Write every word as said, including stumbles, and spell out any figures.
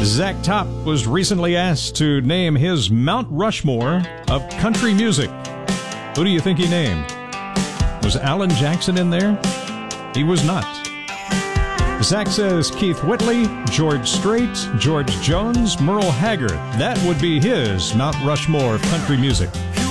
Zach Top was recently asked to name his Mount Rushmore of country music. Who do you think he named? Was Alan Jackson in there? He was not. Zach says Keith Whitley, George Strait, George Jones, Merle Haggard. That would be his Mount Rushmore of country music.